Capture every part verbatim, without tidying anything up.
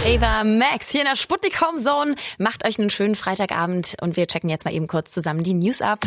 Ava Max hier in der Sputnik Home Zone. Macht euch einen schönen Freitagabend und wir checken jetzt mal eben kurz zusammen die News ab.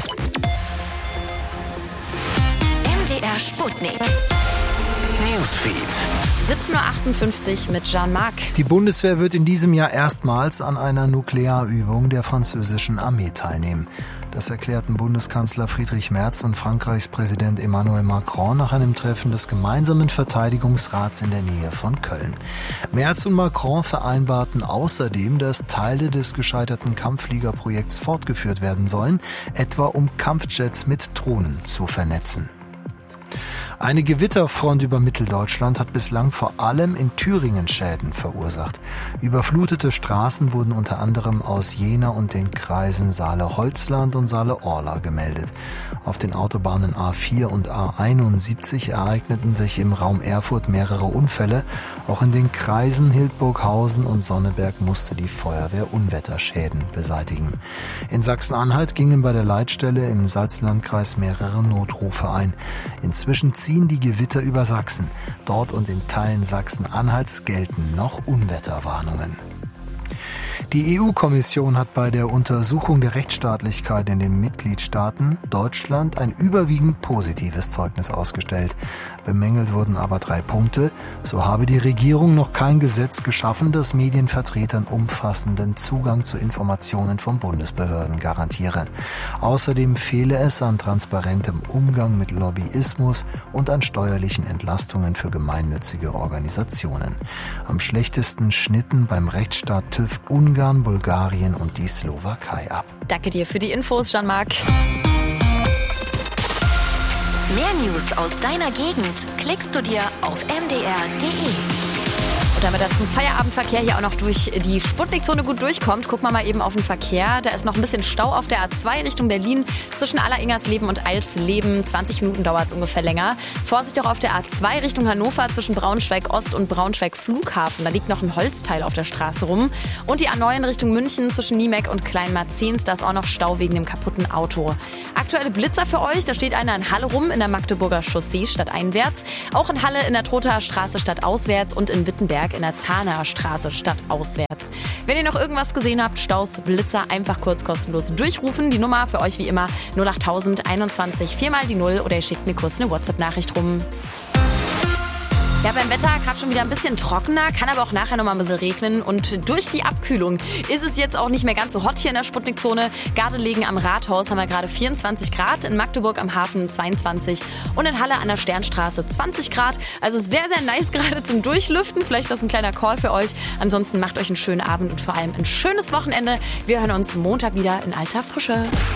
M D R Sputnik Newsfeed. siebzehn Uhr achtundfünfzig mit Jean-Marc. Die Bundeswehr wird in diesem Jahr erstmals an einer Nuklearübung der französischen Armee teilnehmen. Das erklärten Bundeskanzler Friedrich Merz und Frankreichs Präsident Emmanuel Macron nach einem Treffen des gemeinsamen Verteidigungsrats in der Nähe von Köln. Merz und Macron vereinbarten außerdem, dass Teile des gescheiterten Kampffliegerprojekts fortgeführt werden sollen, etwa um Kampfjets mit Drohnen zu vernetzen. Eine Gewitterfront über Mitteldeutschland hat bislang vor allem in Thüringen Schäden verursacht. Überflutete Straßen wurden unter anderem aus Jena und den Kreisen Saale-Holzland und Saale-Orla gemeldet. Auf den Autobahnen A vier und A einundsiebzig ereigneten sich im Raum Erfurt mehrere Unfälle. Auch in den Kreisen Hildburghausen und Sonneberg musste die Feuerwehr Unwetterschäden beseitigen. In Sachsen-Anhalt gingen bei der Leitstelle im Salzlandkreis mehrere Notrufe ein. Inzwischen ziehen die Gewitter über Sachsen. Dort und in Teilen Sachsen-Anhalts gelten noch Unwetterwarnungen. Die E U-Kommission hat bei der Untersuchung der Rechtsstaatlichkeit in den Mitgliedstaaten Deutschland ein überwiegend positives Zeugnis ausgestellt. Bemängelt wurden aber drei Punkte. So habe die Regierung noch kein Gesetz geschaffen, das Medienvertretern umfassenden Zugang zu Informationen von Bundesbehörden garantiere. Außerdem fehle es an transparentem Umgang mit Lobbyismus und an steuerlichen Entlastungen für gemeinnützige Organisationen. Am schlechtesten schnitten beim Rechtsstaat TÜV Ungarn, Bulgarien und die Slowakei ab. Danke dir für die Infos, Jean-Marc. Mehr News aus deiner Gegend klickst du dir auf m d r punkt d e. Und damit er zum Feierabendverkehr hier auch noch durch die Sputnik-Zone gut durchkommt, gucken wir mal eben auf den Verkehr. Da ist noch ein bisschen Stau auf der A zwei Richtung Berlin zwischen Aller-Ingersleben und Eilsleben. zwanzig Minuten dauert es ungefähr länger. Vorsicht auch auf der A zwei Richtung Hannover zwischen Braunschweig-Ost und Braunschweig-Flughafen. Da liegt noch ein Holzteil auf der Straße rum. Und die A neun Richtung München zwischen Niemeck und Kleinmarzens. Da ist auch noch Stau wegen dem kaputten Auto. Aktuelle Blitzer für euch. Da steht einer in Halle rum in der Magdeburger Chaussee stadteinwärts. Auch in Halle in der Trothaer Straße stadtauswärts und in Wittenberg in der Zahnaer Straße stadtauswärts. Wenn ihr noch irgendwas gesehen habt, Staus, Blitzer, einfach kurz kostenlos durchrufen. Die Nummer für euch wie immer null acht tausend einundzwanzig viermal die Null oder ihr schickt mir kurz eine WhatsApp-Nachricht rum. Ja, beim Wetter gerade schon wieder ein bisschen trockener, kann aber auch nachher noch mal ein bisschen regnen. Und durch die Abkühlung ist es jetzt auch nicht mehr ganz so hot hier in der Sputnik-Zone. Gardelegen am Rathaus haben wir gerade vierundzwanzig Grad, in Magdeburg am Hafen zweiundzwanzig und in Halle an der Sternstraße zwanzig Grad. Also sehr, sehr nice gerade zum Durchlüften. Vielleicht ist das ein kleiner Call für euch. Ansonsten macht euch einen schönen Abend und vor allem ein schönes Wochenende. Wir hören uns Montag wieder in alter Frische.